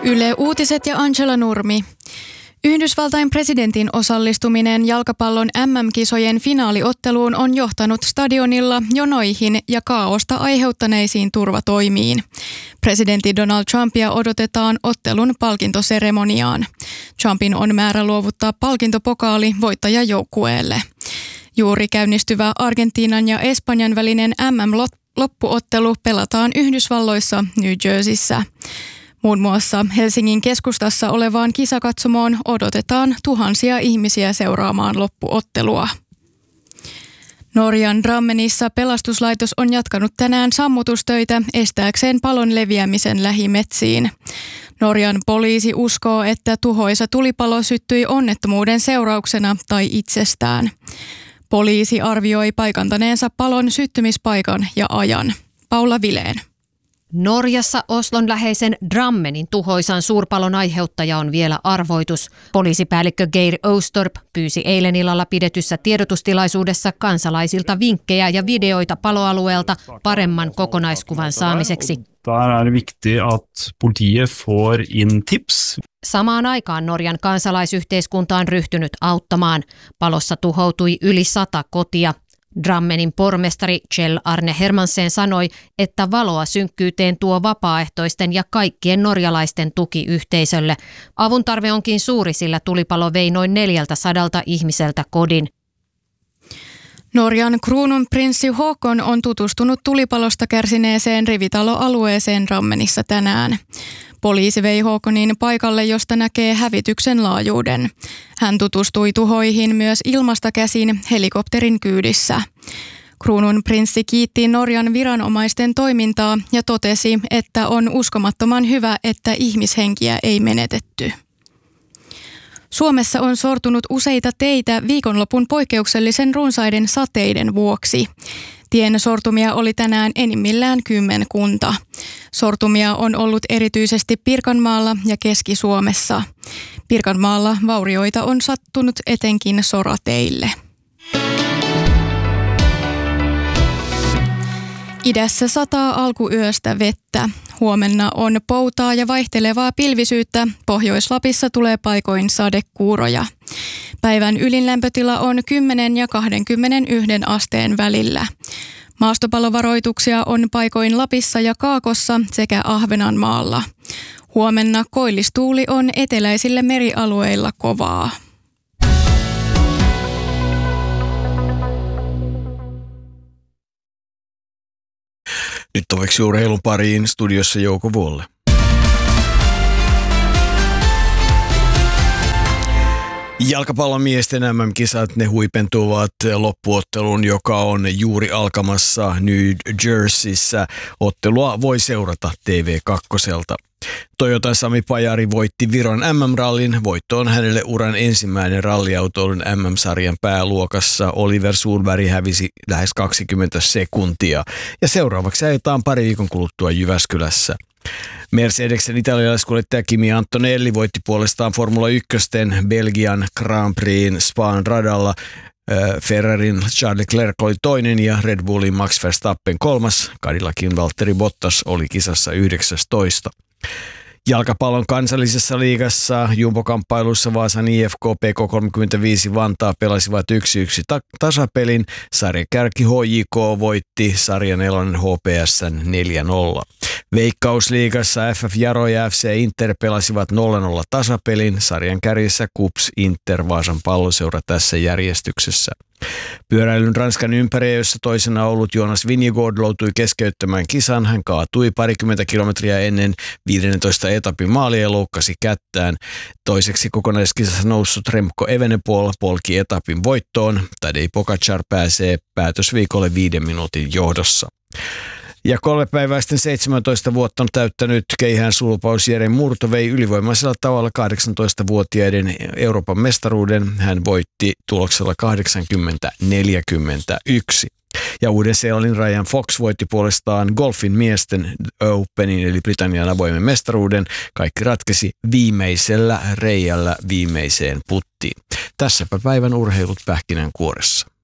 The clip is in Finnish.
Yle Uutiset ja Angela Nurmi. Yhdysvaltain presidentin osallistuminen jalkapallon MM-kisojen finaaliotteluun on johtanut stadionilla jonoihin ja kaaosta aiheuttaneisiin turvatoimiin. Presidentti Donald Trumpia odotetaan ottelun palkintoseremoniaan. Trumpin on määrä luovuttaa palkintopokaali voittajajoukkueelle. Juuri käynnistyvä Argentiinan ja Espanjan välinen MM-loppuottelu pelataan Yhdysvalloissa New Jerseyssä. Muun muassa Helsingin keskustassa olevaan kisakatsomoon odotetaan tuhansia ihmisiä seuraamaan loppuottelua. Norjan Drammenissa pelastuslaitos on jatkanut tänään sammutustöitä estääkseen palon leviämisen lähimetsiin. Norjan poliisi uskoo, että tuhoisa tulipalo syttyi onnettomuuden seurauksena tai itsestään. Poliisi arvioi paikantaneensa palon syttymispaikan ja ajan. Paula Vileen. Norjassa Oslon läheisen Drammenin tuhoisan suurpalon aiheuttaja on vielä arvoitus. Poliisipäällikkö Geir Oustorp pyysi eilen illalla pidetyssä tiedotustilaisuudessa kansalaisilta vinkkejä ja videoita paloalueelta paremman kokonaiskuvan saamiseksi. Der er viktig at politiet får inn tips. Samaan aikaan Norjan kansalaisyhteiskunta on ryhtynyt auttamaan. Palossa tuhoutui yli 100 kotia. Drammenin pormestari Kjell Arne Hermansen sanoi, että valoa synkkyyteen tuo vapaaehtoisten ja kaikkien norjalaisten tuki yhteisölle. Avun tarve onkin suuri, sillä tulipalo vei noin 400 ihmiseltä kodin. Norjan kruununprinssi Håkon on tutustunut tulipalosta kärsineeseen rivitaloalueeseen Drammenissa tänään. Poliisi vei Håkonin paikalle, josta näkee hävityksen laajuuden. Hän tutustui tuhoihin myös ilmasta käsin helikopterin kyydissä. Kruununprinssi kiitti Norjan viranomaisten toimintaa ja totesi, että on uskomattoman hyvä, että ihmishenkiä ei menetetty. Suomessa on sortunut useita teitä viikonlopun poikkeuksellisen runsaiden sateiden vuoksi. Tien sortumia oli tänään enimmillään 10 kunta. Sortumia on ollut erityisesti Pirkanmaalla ja Keski-Suomessa. Pirkanmaalla vaurioita on sattunut etenkin sorateille. Idässä sataa alkuyöstä vettä. Huomenna on poutaa ja vaihtelevaa pilvisyyttä. Pohjois-Lapissa tulee paikoin sadekuuroja. Päivän ylinlämpötila on 10 ja 21 asteen välillä. Maastopalovaroituksia on paikoin Lapissa ja Kaakossa sekä Ahvenanmaalla. Huomenna koillistuuli on eteläisillä merialueilla kovaa. Nyt toveksi urheilun pariin studiossa Jouko Vuolle. Jalkapallon miesten MM-kisat, ne huipentuvat loppuotteluun, joka on juuri alkamassa New Jerseyssä. Ottelua voi seurata TV2:lta. Toyota Sami Pajari voitti Viron MM-rallin. Voitto on hänelle uran ensimmäinen ralliautoilun MM-sarjan pääluokassa. Oliver Sulberg hävisi lähes 20 sekuntia. Ja seuraavaksi ajetaan pari viikon kuluttua Jyväskylässä. Mercedesen italialaiskuljettaja Kimi Antonelli voitti puolestaan Formula 1 Belgian Grand Prixin Span radalla. Ferrarin Charles Leclerc oli toinen ja Red Bullin Max Verstappen kolmas. Cadillacin Valtteri Bottas oli kisassa 19. Jalkapallon kansallisessa liigassa jumbokamppailussa Vaasan IFK PK35 Vantaa pelasivat 1-1 tasapelin. Sarjan kärki HJK voitti sarjan 4. HPS:n 4-0. Veikkausliigassa FF Jaro ja FC Inter pelasivat 0-0 tasapelin. Sarjan kärjessä KuPS Inter Vaasan Palloseura tässä järjestyksessä. Pyöräilyn Ranskan ympäriä, jossa toisena ollut Jonas Vingegaard joutui keskeyttämään kisan. Hän kaatui parikymmentä kilometriä ennen 15 etapin maalia ja loukkasi kättään. Toiseksi kokonaiskisassa noussut Remco Evenepoel polki etapin voittoon. Tadej Pogačar pääsee päätösviikolle 5 minuutin johdossa. Ja 3 päivää sitten 17 vuotta on täyttänyt keihään sulpaus Jere Murto vei ylivoimaisella tavalla 18-vuotiaiden Euroopan mestaruuden. Hän voitti tuloksella 80-41. Ja Uuden-Seelannin Ryan Fox voitti puolestaan golfin miesten Openin eli Britannian avoimen mestaruuden. Kaikki ratkesi viimeisellä reiällä viimeiseen puttiin. Tässäpä päivän urheilut pähkinänkuoressa.